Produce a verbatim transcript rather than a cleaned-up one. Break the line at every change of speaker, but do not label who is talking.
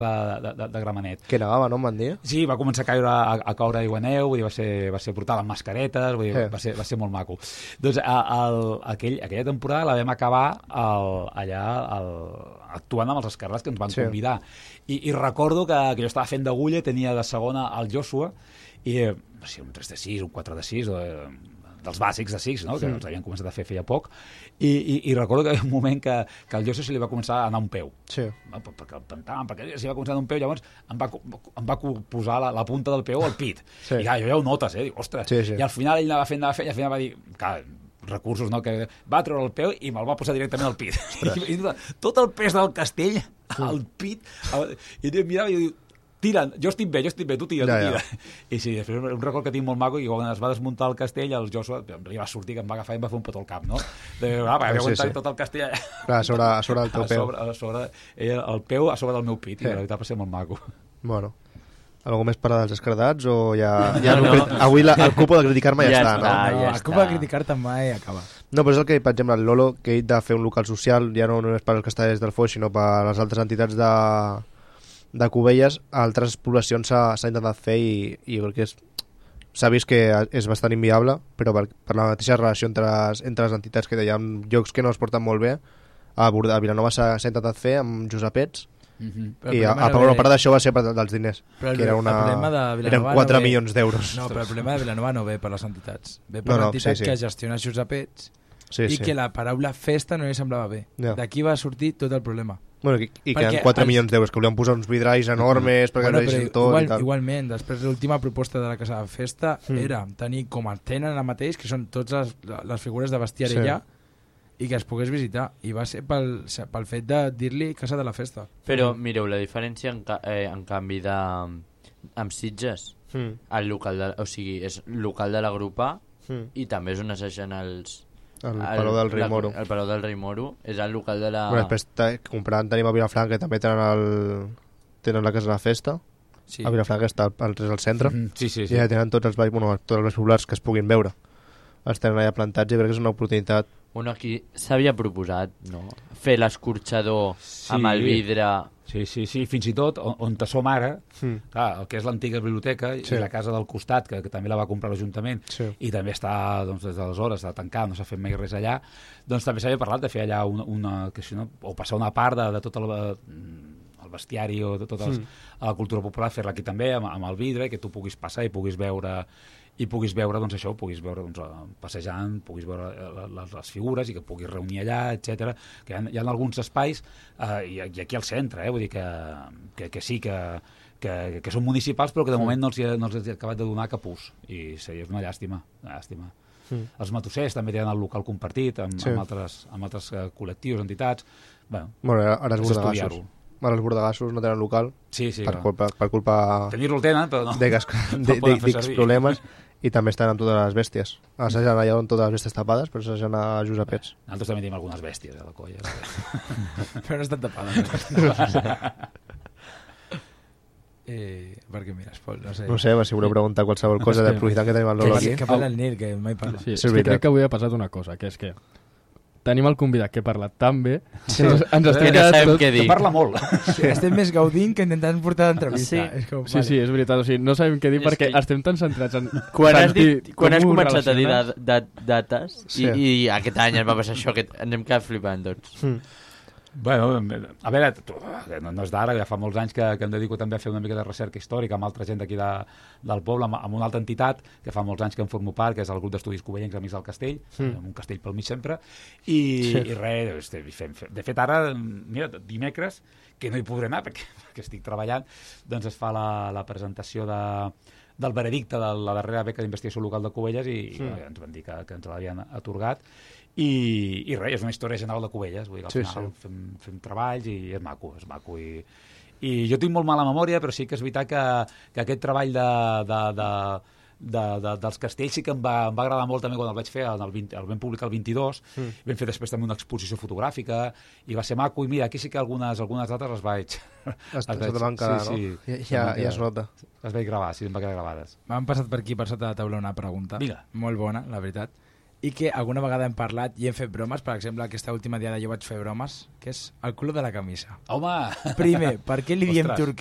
de, de, de Gramenet.
Que nevava, no, em van dir?
Sí, va començar a caure a, a caure aigua neu, vull dir, va ser, va ser brutal, amb mascaretes, vull dir,
Eh.
va, ser, va ser molt maco. Doncs a, el, aquell, aquella temporada la vam acabar el, allà el, actuant amb els esquerrans que ens van
Sí.
convidar. I, I recordo que, que jo estava fent d'agulla, tenia de segona el Joshua, i eh, sí, un tres de sis, un quatre de sis, eh, dels bàsics de sis, no? Que
Mm.
els havien començat a fer feia poc, i, i, i recordo que hi havia un moment que, que el Joshua se li va començar a anar un peu.
Sí.
No, perquè el pantà, perquè s'hi va començar d'un peu, llavors em va, em va posar la, la punta del peu al pit.
Sí.
I clar, jo ja ho notes, eh? Dic, ostres.
Sí, sí.
I al final ell anava fent, anava fent, i al final va dir, clar, recursos, no? Que va treure el peu i me'l va posar directament al pit. I, i tot el pes del castell al pit. I em mirava i diu, tira, jo estic bé, jo estic bé, tu tira, tu
Ja,
tira.
ja.
I sí, després un record que tinc molt maco, i quan es va desmuntar el castell, el Joshua li va sortir, que em va agafar i em va fer un petó al cap, no? De, ah, va, havia
Sí,
aguantat
sí.
tot el castell allà.
Clar, a sobre, a sobre del teu
A
peu.
sobre, a sobre, ella, el peu a sobre del meu pit, i
Sí.
la veritat va ser molt maco.
Bueno. Algú més per dels escardats o ja... ja
No,
no,
no.
crit- Avui la, el cupo de criticar-me ja,
Ja
està,
està.
no?
Ah,
no,
ja
el cop de
està.
criticar-te mai acaba.
No, però és el que, per exemple, el Lolo, que ell de fer un local social, ja no només per als castellers del Foix, sinó per les altres entitats de, de Cubelles, a altres poblacions s'ha s'ha intentat fer i, i jo crec que és s'ha vist que és bastant inviable, però per, per la mateixa relació entre les, entre les entitats, que hi ha llocs que no es porten molt bé. A, Borda, a Vilanova s'ha s'ha intentat fer amb Josepets,
Mm-hmm.
Però el
i a,
problema
a,
era
a
bé-
part d'això va ser per, dels diners,
Però el-
que era una,
el problema de
eren
Vilanova
quatre
no ve-
milions d'euros.
No, però el problema de Vilanova no ve per les entitats. Ve per
No, no,
l'entitat
sí, sí.
que gestiona Josepets
Sí,
i
sí.
que la paraula festa no li semblava bé.
Ja.
D'aquí va sortir tot el problema.
Bueno, i, i que
Perquè
eren quatre
els-
milions d'euros, que volien posar uns vidralls enormes perquè
Bueno,
no
però
deixin tot
igual,
i tal.
igualment, després l'última proposta de la Casa de Festa
Mm.
era tenir com el tenen ara mateix, que són totes les, les figures de bestiari
Sí.
allà, i que es pogués visitar. I va ser pel, pel fet de dir-li Casa de la Festa.
Però mireu, la diferència en, ca eh, en canvi de... amb Sitges,
Mm.
el local de, o sigui, és local de l'agrupar
Mm.
i també és on assageixen els...
El Palau del Rei
la-
Moro.
El Palau del Rei Moro és el local de la...
Bueno, després ta- comprant tenim a Vilafranca, que també tenen, el, tenen la Casa de la Festa.
Sí.
A Vilafranca està al, al, al centre.
Mm, sí, sí, sí.
I ja tenen tots els balls, bueno, tots els balls populars que es puguin veure. Els tenen allà plantats i crec que és una oportunitat.
Bueno, aquí s'havia proposat, no? Fer l'escorxador
Sí.
amb el vidre...
Sí, sí, sí, fins i tot on, on te som ara,
Mm.
clar, el que és l'antiga biblioteca
Sí.
i la casa del costat, que, que també la va comprar l'Ajuntament,
Sí.
i també està, doncs, des d'aleshores, està tancat, no s'ha fet mai res allà, doncs també s'havia parlat de fer allà una, una que si no, o passar una part de, de tot el, el bestiari o de tota
Mm.
la cultura popular, fer-la aquí també, amb, amb el vidre, que tu puguis passar i puguis veure i puguis veure, doncs això, puguis veure doncs, eh, passejant, puguis veure eh, les, les figures i que puguis reunir allà, etcètera. Que hi ha, hi ha alguns espais, eh, i, i aquí al centre, eh, vull dir que, que, que sí que, que, que són municipals, però que de moment no els, hi ha, no els hi ha acabat de donar cap ús, i sí, és una llàstima, una llàstima.
Mm.
Els matossers també tenen el local compartit amb,
Sí.
amb altres, amb altres eh, col·lectius, entitats. Bueno,
Bueno, ara, ara els
és
bordegassos.
estudiar-ho.
Ara els bordegassos no tenen local
Sí, sí.
per,
clar.
culpa, per culpa
Tenir-lo el tenen, però no.
d'X
no poden fer
no
servir.
problemes, i també estan amb totes les bèsties. Assajant allà on totes les bèsties tapades, però assajant a Josepets.
Nosaltres també tenim algunes bèsties a la colla.
Però no estan tapades. eh, per què mires, Pol? No sé.
No sé, si voleu preguntar qualsevol cosa,
És que-
aprofitant que tenim el
Que,
Lolo
parli-
aquí.
que parla el Nil, que mai parla.
Sí,
és
és, que
veritat.
crec que avui ha passat una cosa, que és que tenim el convidat que ha parlat tan bé
Sí.
que ens, ens estem
Que no
quedant
sabem
tot...
què
Que
dir.
parla molt.
Sí, estem més gaudint que intentant portar l'entrevista.
Sí.
És com,
Sí, sí, és veritat, o sigui, no sabem què dir
És
perquè
que-
estem tan centrats en
Quan has,
sentir
dit, quan
com
has
ho
començat a dir
relaciones.
de, de, dates
Sí.
i, i aquest any ens va passar això, que anem quedant flipant tots.
Mm.
Bueno, a veure, tu, no, no és d'ara, ja fa molts anys que, que em dedico també a fer una mica de recerca històrica amb altra gent d'aquí de, del poble, amb, amb una altra entitat que fa molts anys que en formo part, que és el grup d'estudis covellencs Amics del Castell,
Mm.
amb un castell pel mig sempre, i,
Sí.
i res, este, fem, fem. De fet ara, mira, dimecres, que no hi podré anar perquè, perquè estic treballant, doncs es fa la, la presentació de, del veredicte de la darrera beca d'investigació local de Cubelles i,
Sí.
i bueno, ens van dir que, que ens l'havien atorgat. I, i res, és una història general de Cubelles, vull dir, al
Sí,
final
sí.
fem, fem treballs i és maco, és maco i, i jo tinc molt mala memòria, però sí que és veritat que, que aquest treball de, de, de, de, de, dels castells sí que em va, em va agradar molt també quan el vaig fer, el, vint, el vam publicar el vint-i-dos,
Mm.
vam fer després també una exposició fotogràfica i va ser maco, i mira, aquí sí que algunes, algunes dates les vaig,
Es,
les
se te van quedar,
sí,
no?
sí,
Ja, ja,
se m'han
ja es
quedat.
nota.
les vaig gravar, sí, em va quedar gravades.
M'han passat per aquí, per sota de la taula, una pregunta.
Vinga.
Molt bona, la veritat. i que alguna vegada hem parlat i hem fet bromes, per exemple, aquesta última diada jo vaig fer bromes, que és el color de la camisa.
Home!
Primer, per què li diem
Ostres.
turquesa?